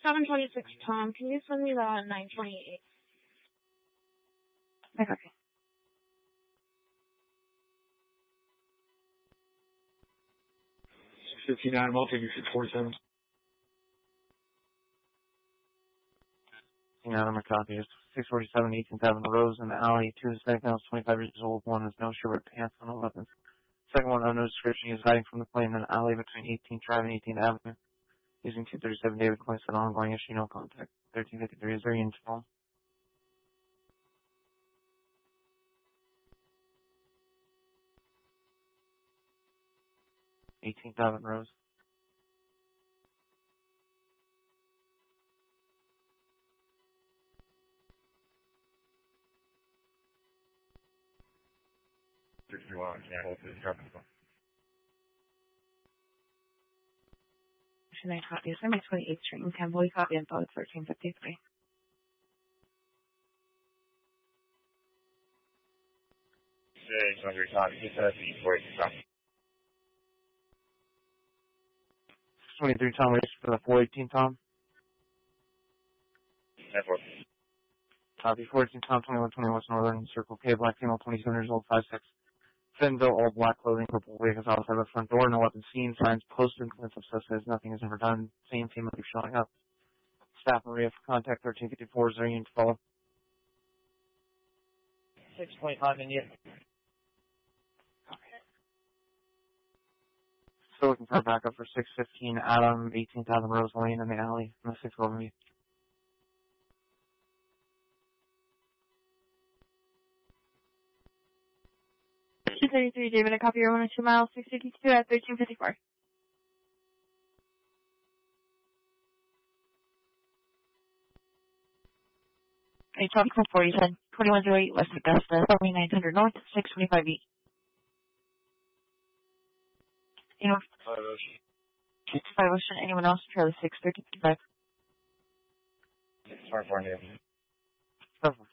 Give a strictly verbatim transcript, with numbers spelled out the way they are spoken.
seven twenty-six, Tom. Can you send me the nine twenty-eight? Okay. six fifty-nine, multi six forty-seven. You know, I'm a copy. It's six forty-seven, eighteenth Avenue Rose in the alley. Two Hispanic males, twenty-five years old. One has no shirt, pants, and no weapons. Second one, unknown description. He is hiding from the plane in the alley between eighteenth Drive and eighteenth Avenue. Using two thirty-seven David Quinn said ongoing issue, no contact. thirteen fifty-three is very info. eighteenth Avenue Rose. sixty-one, can't hold this traffic stop. nine copy. Is my twenty-eighth Street in Campbell? Copy info at thirteen fifty-three. six hundred, copy. Just has to east wait, stop. twenty-three Tom, race for the four eighteen Tom. ten four. Copy, four eighteen Tom, twenty-one twenty West Northern, Circle K, black female, twenty-seven years old, five six. Finville, all black clothing, purple vehicles outside the front door, no weapons seen, signs posted, Clint's obsessed says nothing is ever done, same team will be showing up. Staff Maria for contact thirteen fifty-four, is there a unit to follow? six twenty-five India. Okay. Still looking for a backup for six fifteen Adam, eighteenth Avenue Rose Lane in the alley, in the six eleven. two thirty-three, David, a copy your one or two miles, six fifty-two at thirteen fifty-four. eight twelve forty-seven, twenty-one oh eight West Augusta, nine hundred North, six twenty-five E. You know, Five Ocean. five Ocean, anyone else? Charlie six, thirteen fifty-five. six twenty-four India. Perfect.